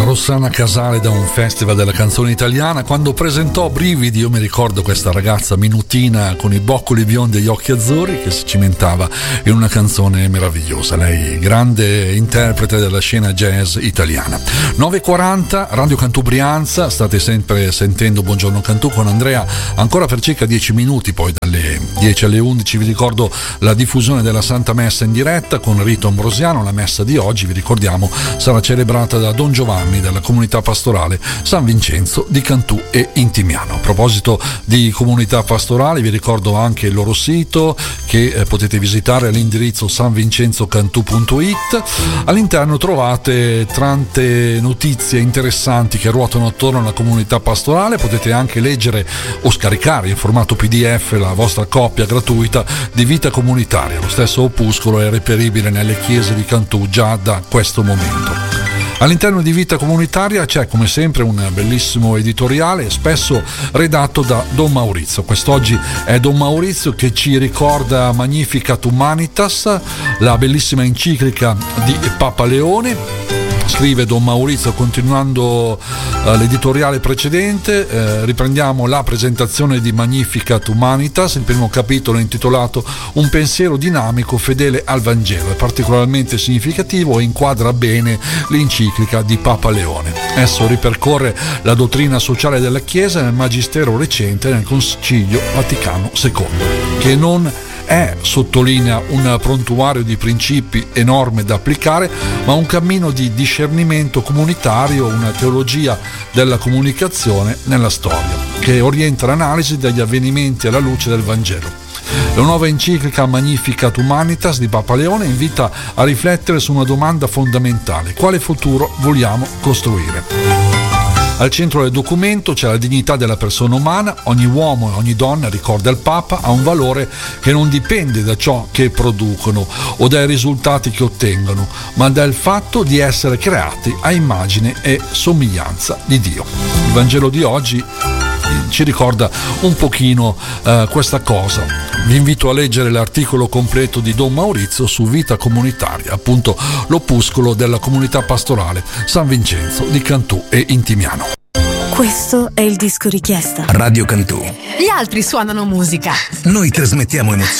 Rossana Casale da un festival della canzone italiana. Quando presentò Brividi, io mi ricordo questa ragazza minutina con i boccoli biondi e gli occhi azzurri che si cimentava in una canzone meravigliosa. Lei, grande interprete della scena jazz italiana. 9:40, Radio Cantù Brianza, state sempre sentendo Buongiorno Cantù con Andrea ancora per circa 10 minuti, poi dalle 10 alle 11 vi ricordo la diffusione della Santa Messa in diretta con rito ambrosiano. La messa di oggi, vi ricordiamo, sarà celebrata da Don Giovanni della comunità pastorale San Vincenzo di Cantù e Intimiano. A proposito di comunità pastorali, vi ricordo anche il loro sito che potete visitare all'indirizzo sanvincenzocantù.it. All'interno trovate tante notizie interessanti che ruotano attorno alla comunità pastorale. Potete anche leggere o scaricare in formato PDF la vostra copia gratuita di Vita Comunitaria. Lo stesso opuscolo è reperibile nelle chiese di Cantù già da questo momento. All'interno di Vita Comunitaria c'è come sempre un bellissimo editoriale, spesso redatto da Don Maurizio. Quest'oggi è Don Maurizio che ci ricorda Magnificat Humanitas, la bellissima enciclica di Papa Leone. Scrive Don Maurizio continuando l'editoriale precedente, riprendiamo la presentazione di Magnificat Humanitas. Il primo capitolo è intitolato Un pensiero dinamico fedele al Vangelo, è particolarmente significativo e inquadra bene l'enciclica di Papa Leone. Esso ripercorre la dottrina sociale della Chiesa nel magistero recente nel Concilio Vaticano II, che non è, sottolinea, un prontuario di principi e norme da applicare, ma un cammino di discernimento comunitario, una teologia della comunicazione nella storia, che orienta l'analisi degli avvenimenti alla luce del Vangelo. La nuova enciclica Magnificat Humanitas di Papa Leone invita a riflettere su una domanda fondamentale: quale futuro vogliamo costruire? Al centro del documento c'è la dignità della persona umana. Ogni uomo e ogni donna, ricorda il Papa, ha un valore che non dipende da ciò che producono o dai risultati che ottengono, ma dal fatto di essere creati a immagine e somiglianza di Dio. Il Vangelo di oggi ci ricorda un pochino questa cosa. Vi invito a leggere l'articolo completo di Don Maurizio su Vita Comunitaria, appunto l'opuscolo della comunità pastorale San Vincenzo di Cantù e Intimiano. Questo è il disco richiesta. Radio Cantù. Gli altri suonano musica. Noi trasmettiamo emozioni.